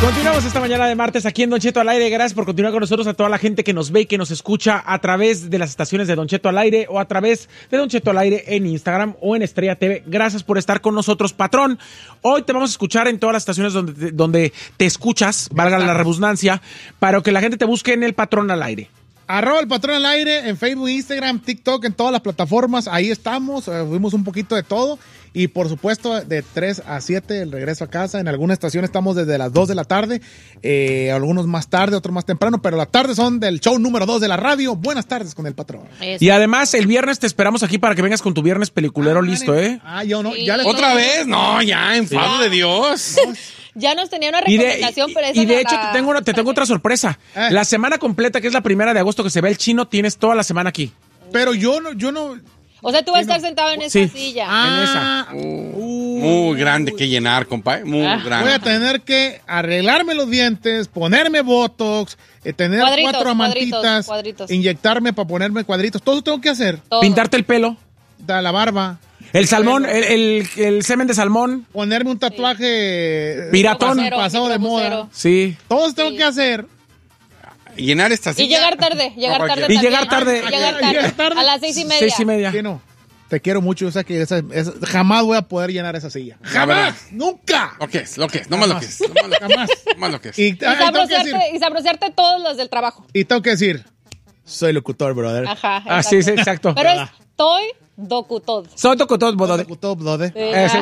Continuamos esta mañana de martes aquí en Don Cheto al Aire. Gracias por continuar con nosotros, a toda la gente que nos ve y que nos escucha a través de las estaciones de Don Cheto al Aire o a través de Don Cheto al Aire en Instagram o en Estrella TV. Gracias por estar con nosotros, patrón. Hoy te vamos a escuchar en todas las estaciones donde te escuchas, valga la redundancia, para que la gente te busque en El Patrón al Aire. @El Patrón al Aire en Facebook, Instagram, TikTok, en todas las plataformas. Ahí estamos, fuimos un poquito de todo. Y por supuesto, de 3 a 7, el regreso a casa. En alguna estación estamos desde las 2 de la tarde. Algunos más tarde, otros más temprano. Pero las tardes son del show número 2 de la radio. Buenas tardes con El Patrón. Y además, el viernes te esperamos aquí para que vengas con tu viernes peliculero listo, ¿eh? Yo no. Sí. Ya les ¿Otra vez? No, ya, enfado de Dios. Ya nos tenía una recomendación, pero esa y de no hecho, la- te tengo otra sorpresa. La semana completa, que es la 1 de agosto que se ve el chino, tienes toda la semana aquí. Pero yo no. O sea, tú vas a estar sentado en esa Sí. silla. En esa. Muy grande que llenar, compadre. Muy grande. Voy a tener que arreglarme los dientes, ponerme botox, tener Cuadritos, 4 amantitas, cuadritos. inyectarme para ponerme cuadritos. Todo eso tengo que hacer. Todo. Pintarte el pelo. Da la barba. El salmón, el semen de salmón. Ponerme un tatuaje Piratón. pasado de moda. Microbusero. Sí. Todo eso tengo que hacer. Llenar esta silla. Y llegar tarde, No, cualquiera. también. llegar tarde. Llegar tarde. A las 6:30. 6:30. Sí, no. Te quiero mucho. O sea que jamás voy a poder llenar esa silla. ¡Jamás! ¡Nunca! Lo que es. Nomás lo que es. Jamás. Nomás lo que es. Y Sabrosearte todos los del trabajo. tengo que decir, soy locutor, brother. Ajá. Ah, sí, sí, exacto. Pero es Toy Docutod. Soy tocotón, bodode. Locutor, brother.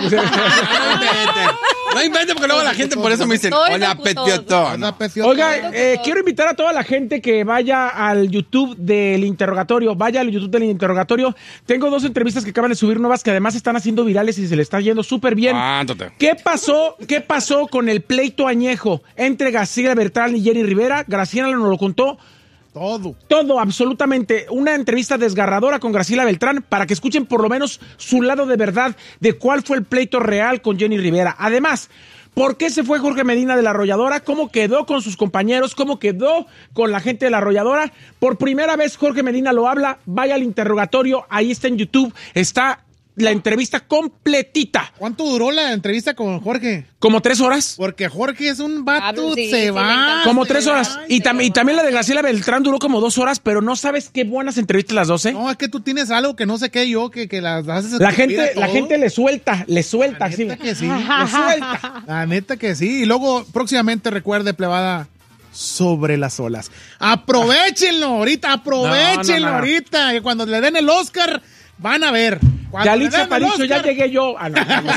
No invente porque luego la gente por eso me dicen, Soy hola, locutor. petiotón. Oiga, quiero invitar a toda la gente que vaya al YouTube del interrogatorio. Vaya al YouTube del interrogatorio. Tengo 2 entrevistas que acaban de subir nuevas que además están haciendo virales y se le está yendo súper bien. Aguántate. ¿Qué pasó con el pleito añejo entre Graciela Beltrán y Jenny Rivera? Graciela nos lo contó todo, absolutamente. Una entrevista desgarradora con Graciela Beltrán para que escuchen por lo menos su lado de verdad de cuál fue el pleito real con Jenny Rivera. Además, ¿por qué se fue Jorge Medina de La Arrolladora? ¿Cómo quedó con sus compañeros? ¿Cómo quedó con la gente de La Arrolladora? Por primera vez Jorge Medina lo habla. Vaya al interrogatorio, ahí está en YouTube. Está la entrevista completita. ¿Cuánto duró la entrevista con Jorge? Como 3 horas. Porque Jorge es un vato, Sí, se sí, va. me encanta. Como se 3 va, horas. Y también la de Graciela Beltrán duró como 2 horas, pero no sabes qué buenas entrevistas las 12. No, es que tú tienes algo que no sé qué yo, que las haces. La escupir a gente todo. le suelta. La Así. neta que sí. Le suelta. La neta que sí. Y luego, próximamente, recuerde, plebada, sobre las olas. Aprovechenlo ahorita, aprovechenlo No. ahorita. Y cuando le den el Oscar, van a ver. Cuando le Yalitza den el Aparicio, ya Oscar- llegué yo. Ah,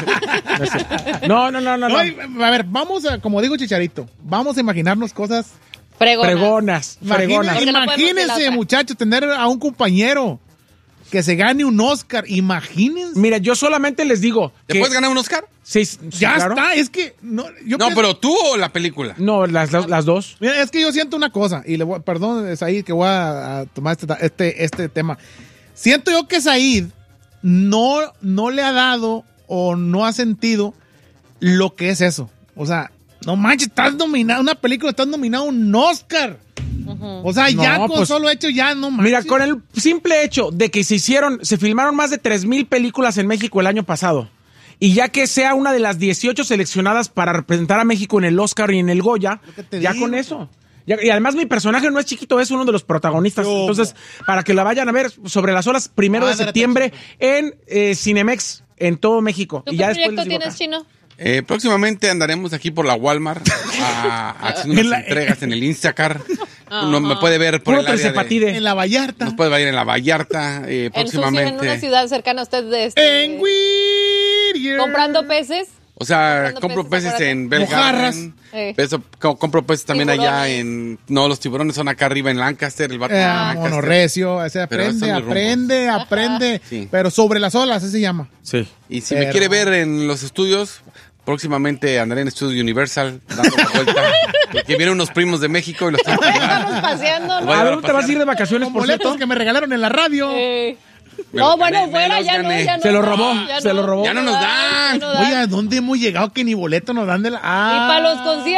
no, no. No, a ver, vamos a, como digo Chicharito, vamos a imaginarnos cosas. Fregonas. Porque no podemos Imagínense, decir la otra. muchachos, tener a un compañero que se gane un Oscar. Imagínense. Mira, yo solamente les digo ¿Te que puedes ganar un Oscar? sí, Ya claro. está, es que no, yo No, pienso- pero tú o la película. No, las dos. Mira, es que yo siento una cosa, y perdón, Said, que voy a tomar este tema. Siento yo que Said no le ha dado o no ha sentido lo que es eso. O sea, no manches, estás nominado, una película, estás nominado a un Oscar. O sea, ya No, con pues, solo hecho, ya no manches. Mira, con el simple hecho de que se filmaron más de 3,000 películas en México el año pasado, y ya que sea una de las 18 seleccionadas para representar a México en el Oscar y en el Goya, Lo que te ya digo. con eso. Y además mi personaje no es chiquito, es uno de los protagonistas. ¿Cómo? Entonces, para que la vayan a ver sobre las olas, 1 de Ándale, septiembre en Cinemex, en todo México. ¿Tú Y qué ya después proyecto les digo tienes, acá. Chino? Próximamente andaremos aquí por la Walmart haciendo unas entregas en el Instacar. Uno me puede ver por Puro el área de... Tresepatide. En la Vallarta. Nos puede ver en la Vallarta En próximamente. una ciudad cercana a usted de En Whittier. comprando peces. O sea, Comprando compro peces, peces en Bell Mojarras. Garden. Compro peces también allá Tiburones. en... No, los tiburones son acá arriba en Lancaster. El barco de Lancaster. Monorrecio, ese Pero esos aprende, son los aprende. Sí. Pero sobre las olas, ese se llama. Sí. Y si me quiere ver en los estudios, próximamente andaré en Estudios Universal dando la vuelta. Porque vienen unos primos de México y los tengo que llevar. Estamos paseando, ¿no? Voy ¿A dónde te vas a ir de vacaciones, Con por boletos cierto? que me regalaron en la radio. Me No, los bueno, gané, me fuera, los ya no, gané. ya no. Se lo robó, Ya se lo robó. Ya no nos dan. ya no dan. Oye, ¿a dónde hemos llegado que ni boleto nos dan de la... Y para los conciertos.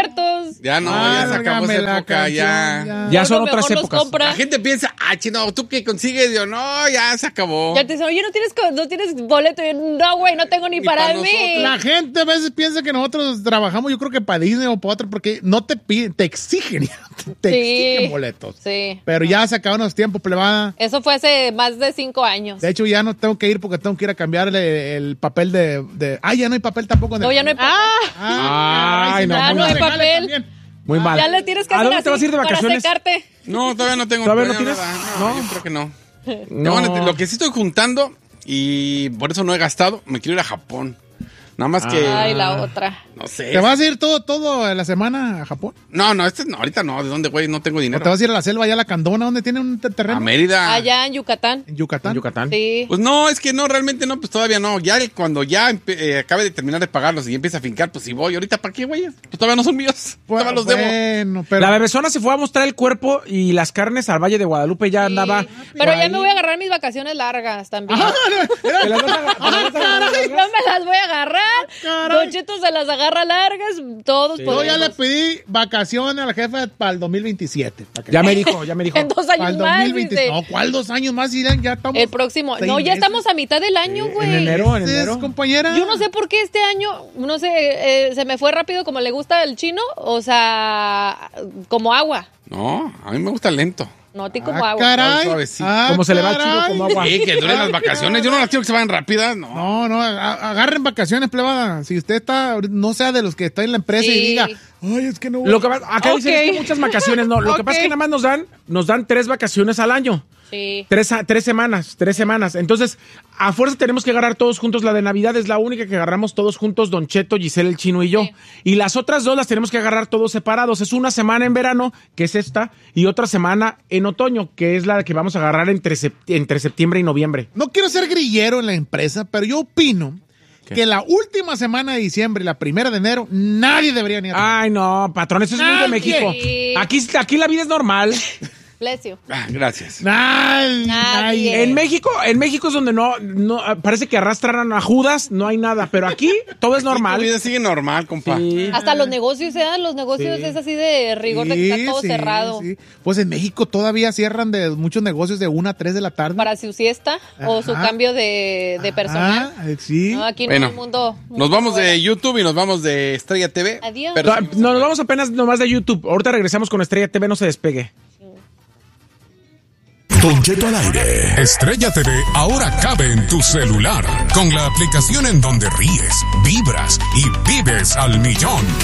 años. Ya no, ya se acabó esa Válgame la época, canción, ya. Ya son Uno otras mejor los épocas. compra. La gente piensa, chino, ¿tú qué consigues? Yo, no, ya se acabó. Ya te dicen, oye, no tienes boleto. Y yo, no, güey, no tengo ni Ni para para mí. La gente a veces piensa que nosotros trabajamos, yo creo que para Disney o para otro, porque no te piden, te exigen, te Sí. exigen boletos. Sí. Pero ya se acabaron los tiempos, plebada. Eso fue hace más de 5 años. De hecho, ya no tengo que ir porque tengo que ir a cambiarle el papel de... ya no hay papel tampoco. No, ya no hay papel. Ay, no, ya muy no hay mal. papel. Muy mal. Ya le tienes que ¿A hacer dónde te vas a ir de para vacaciones? secarte. No, todavía no tengo ¿Todavía no planeado tienes? nada. No. Yo creo que no. No. Bueno, lo que sí estoy juntando, y por eso no he gastado, me quiero ir a Japón. Nada más que, Ay, la otra. no sé. ¿Te vas a ir todo la semana a Japón? No, no, ahorita no. ¿De dónde, güey? No tengo ¿O dinero. te vas a ir a la selva, allá a la Candona, donde tienen un terreno? A Mérida. Allá en Yucatán. En Yucatán. En Yucatán. Sí. Pues no, es que no, realmente no, pues todavía no. Ya cuando ya acabe de terminar de pagarlos y empieza a fincar, pues si voy. ¿Ahorita para qué, güey? Pues todavía no son míos. Todavía los debo. Bueno, pero... La bebezona se fue a mostrar el cuerpo y las carnes al Valle de Guadalupe, ya andaba. Sí. Pero por ya ahí. me voy a agarrar mis vacaciones largas también. ¿Te las vas a- te las vas a agarrar? No me las voy a agarrar. Caray. Don Cheto se las agarra largas. Todos Yo ya le podemos. pedí vacaciones a la jefa para el 2027. para que- Ya me dijo. En 2 Para años el más, 2020. dice. No, ¿cuál 2 años más? Irán, ya estamos... El próximo. 6 No, ya meses. estamos a mitad del año, güey. En enero. ¿Es, compañera? Yo no sé por qué este año, no sé, se me fue rápido como le gusta al chino, o sea, como agua. No, a mí me gusta lento. No, a ti como Ah, agua. caray. Suavecito. Ah, Como se le va el chino caray. como agua. Sí, que duren las vacaciones. Yo no las quiero que se vayan rápidas. No. No, agarren vacaciones, plebada. Si usted está, no sea de los que está en la empresa Sí. y diga, ay, es que no voy". Lo que acá dicen Ok. es que muchas vacaciones, no. Lo que pasa es que nada más nos dan 3 vacaciones al año. Sí. 3 semanas. Entonces, a fuerza tenemos que agarrar todos juntos. La de Navidad es la única que agarramos todos juntos, Don Cheto, Giselle, el chino y yo. Sí. Y las otras 2 las tenemos que agarrar todos separados. Es una semana en verano, que es esta, y otra semana en otoño, que es la que vamos a agarrar entre septiembre y noviembre. No quiero ser grillero en la empresa, pero yo opino que la última semana de diciembre y la primera de enero, nadie debería ni hacer. Ay, no, patrón, eso es muy de Nadie. México. Sí. Aquí la vida es normal. Bless you. Gracias. Nadie. En México es donde no parece que arrastran a Judas, no hay nada, pero aquí todo es Tu normal. vida sigue normal, compa. Sí. Hasta los negocios, los negocios Sí. es así de rigor de que está todo Sí, cerrado. sí. Pues en México todavía cierran de muchos negocios de 1 a 3 de la tarde. Para su siesta o su Ajá. cambio de personal. Sí. No, aquí Bueno, no el mundo. Nos vamos de YouTube y nos vamos de Estrella TV. Adiós. Pero No, nos vamos apenas nomás de YouTube. Ahorita regresamos con Estrella TV, no se despegue. Don Cheto al aire. Estrella TV ahora cabe en tu celular con la aplicación en donde ríes, vibras y vives al millón.